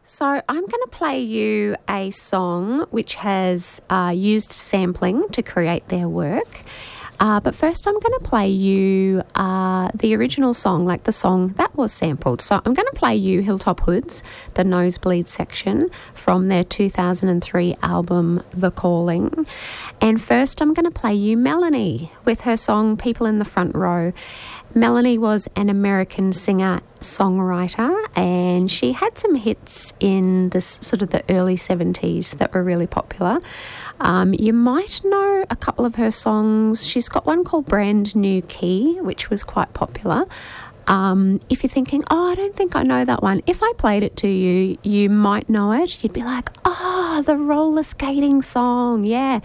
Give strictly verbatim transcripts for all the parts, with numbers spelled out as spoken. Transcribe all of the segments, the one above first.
So I'm going to play you a song which has uh, used sampling to create their work. Uh, but first I'm going to play you uh, the original song, like the song that was sampled. So I'm going to play you Hilltop Hoods, the Nosebleed section from their two thousand three album The Calling. And first I'm going to play you Melanie with her song People in the Front Row. Melanie was an American singer-songwriter, and she had some hits in this sort of the early seventies that were really popular. Um, you might know a couple of her songs. She's got one called Brand New Key, which was quite popular. Um, if you're thinking, oh, I don't think I know that one, if I played it to you, you might know it. You'd be like, oh, the roller skating song, yeah.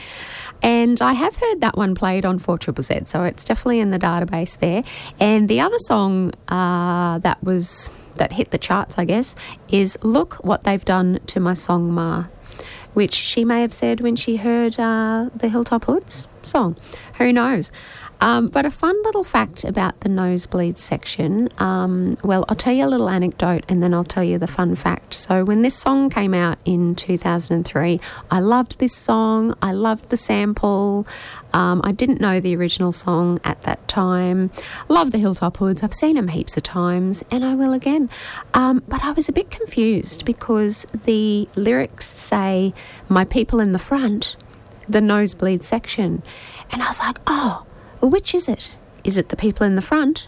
And I have heard that one played on four Z Z, so it's definitely in the database there. And the other song uh, that was that hit the charts, I guess, is Look What They've Done to My Song Ma, which she may have said when she heard uh, the Hilltop Hoods song. Who knows? Um, but a fun little fact about the Nosebleed section, um, well, I'll tell you a little anecdote and then I'll tell you the fun fact. So when this song came out in two thousand three, I loved this song. I loved the sample. Um, I didn't know the original song at that time. Love the Hilltop Hoods. I've seen them heaps of times and I will again. Um, but I was a bit confused because the lyrics say, my people in the front, the Nosebleed section. And I was like, oh, well, which is it? Is it the people in the front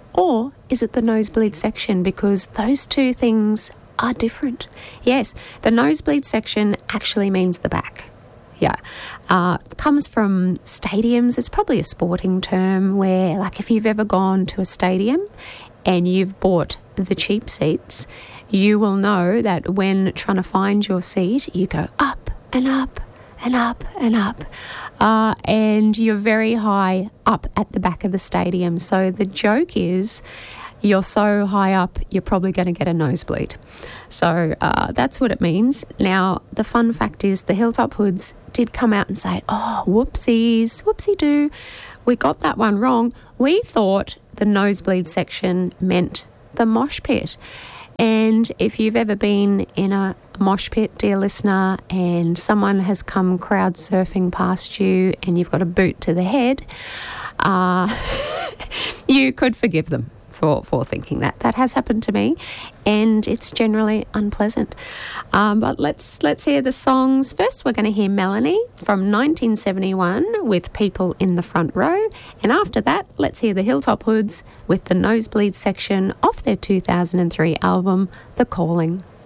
or is it the Nosebleed section? Because those two things are different. Yes, the Nosebleed section actually means the back. Yeah. Uh, comes from stadiums. It's probably a sporting term where, like, if you've ever gone to a stadium and you've bought the cheap seats, you will know that when trying to find your seat, you go up and up and up and up. Uh, and you're very high up at the back of the stadium. So the joke is you're so high up, you're probably going to get a nosebleed. So uh, that's what it means. Now, the fun fact is the Hilltop Hoods did come out and say, oh, whoopsies, whoopsie-doo, we got that one wrong. We thought the nosebleed section meant the mosh pit. And if you've ever been in a mosh pit, dear listener, and someone has come crowd surfing past you and you've got a boot to the head, uh, you could forgive them for, for thinking that. That has happened to me, and it's generally unpleasant. Um, but let's let's hear the songs. First, we're going to hear Melanie from nineteen seventy-one with People in the Front Row. And after that, let's hear the Hilltop Hoods with the Nosebleed section off their two thousand three album, The Calling.